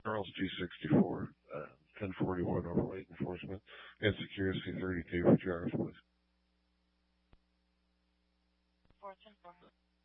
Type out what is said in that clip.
Charles G64, 1041 overweight enforcement, and secure C32 for Charles, please. Fortune 4.